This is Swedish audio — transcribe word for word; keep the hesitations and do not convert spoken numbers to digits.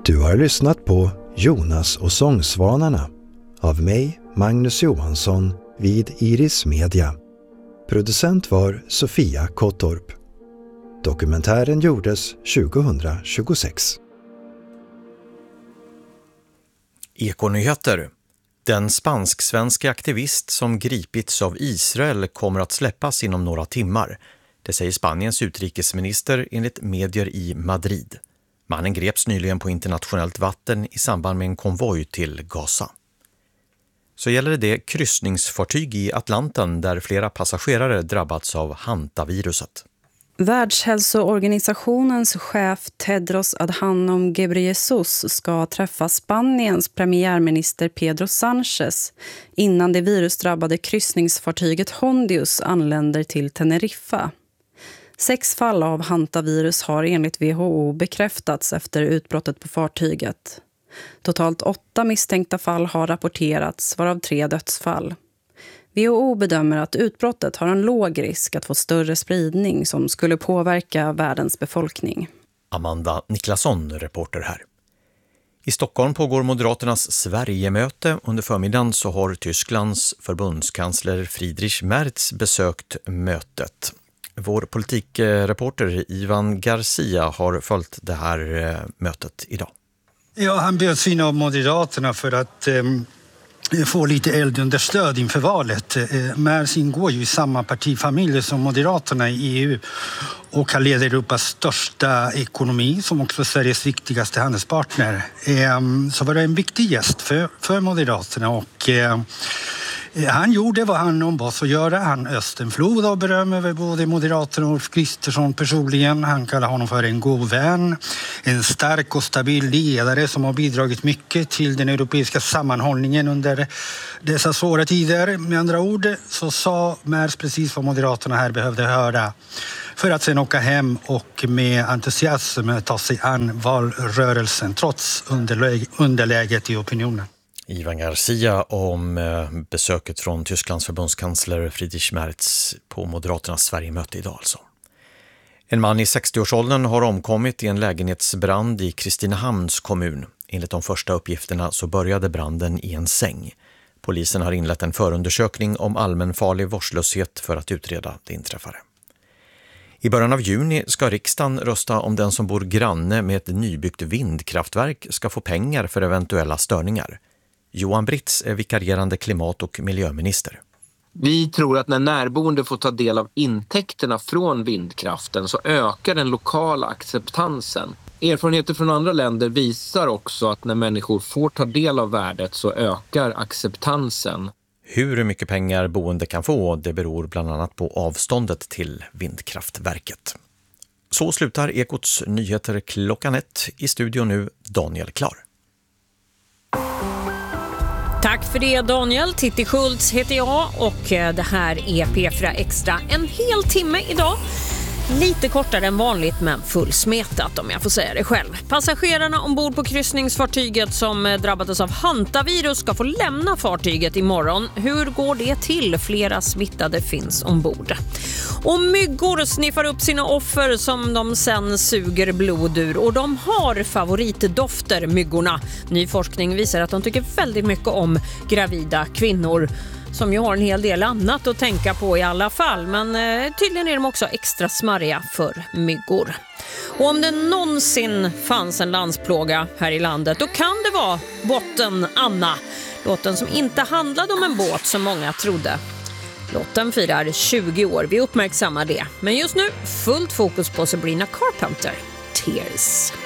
Du har lyssnat på Jonas och sångsvanarna av mig, Magnus Johansson, vid Iris Media. Producent var Sofia Kottorp. Dokumentären gjordes tjugohundratjugosex. Ekonyheter. Den spansk-svenska aktivist som gripits av Israel kommer att släppas inom några timmar. Det säger Spaniens utrikesminister enligt medier i Madrid. Mannen greps nyligen på internationellt vatten i samband med en konvoj till Gaza. Så gäller det det kryssningsfartyg i Atlanten där flera passagerare drabbats av hantaviruset. Världshälsoorganisationens chef Tedros Adhanom Ghebreyesus ska träffa Spaniens premiärminister Pedro Sánchez innan det virusdrabbade kryssningsfartyget Hondius anländer till Teneriffa. Sex fall av hantavirus har enligt W H O bekräftats efter utbrottet på fartyget. Totalt åtta misstänkta fall har rapporterats, varav tre dödsfall. W H O bedömer att utbrottet har en låg risk att få större spridning som skulle påverka världens befolkning. Amanda Niklasson, reporter här. I Stockholm pågår Moderaternas Sverigemöte. Under förmiddagen så har Tysklands förbundskansler Friedrich Merz besökt mötet. Vår politikreporter Ivan Garcia har följt det här mötet idag. Ja, han bjöds in av Moderaterna för att eh, få lite eldunderstöd inför valet. Eh, Merz ingår ju i samma partifamilj som Moderaterna i E U och han leder Europas största ekonomi som också Sveriges viktigaste handelspartner. Eh, så var det en viktig gäst för, för Moderaterna och eh, han gjorde vad han ombads att göra. Han öste en flod av beröm över både Moderaterna och Ulf Kristersson personligen. Han kallar honom för en god vän, en stark och stabil ledare som har bidragit mycket till den europeiska sammanhållningen under dessa svåra tider. Med andra ord så sa Merz precis vad Moderaterna här behövde höra för att sen åka hem och med entusiasm ta sig an valrörelsen trots underläge, underläget i opinionen. Ivan Garcia om besöket från Tysklands förbundskansler Friedrich Merz på Moderaternas Sverigemöte idag alltså. En man i sextioårsåldern har omkommit i en lägenhetsbrand i Kristinehamns kommun. Enligt de första uppgifterna så började branden i en säng. Polisen har inlett en förundersökning om allmänfarlig vårdslöshet för att utreda det inträffade. I början av juni ska riksdagen rösta om den som bor granne med ett nybyggt vindkraftverk ska få pengar för eventuella störningar. Johan Britz är vikarierande klimat- och miljöminister. Vi tror att när närboende får ta del av intäkterna från vindkraften så ökar den lokala acceptansen. Erfarenheter från andra länder visar också att när människor får ta del av värdet så ökar acceptansen. Hur mycket pengar boende kan få, det beror bland annat på avståndet till vindkraftverket. Så slutar Ekots nyheter klockan ett. I studion nu Daniel Klar. Tack för det Daniel. Titti Schultz heter jag och det här är P fyra Extra. En hel timme idag. Lite kortare än vanligt men fullsmetat om jag får säga det själv. Passagerarna ombord på kryssningsfartyget som drabbades av hantavirus ska få lämna fartyget imorgon. Hur går det till? Flera smittade finns ombord. Och myggor sniffar upp sina offer som de sen suger blod ur. Och de har favoritdofter, myggorna. Ny forskning visar att de tycker väldigt mycket om gravida kvinnor. Som ju har en hel del annat att tänka på i alla fall. Men eh, tydligen är de också extra smarriga för myggor. Och om det någonsin fanns en landsplåga här i landet, då kan det vara Båten Anna. Låten som inte handlade om en båt som många trodde. Låten firar tjugo år, vi uppmärksammar det. Men just nu fullt fokus på Sabrina Carpenter, Tears.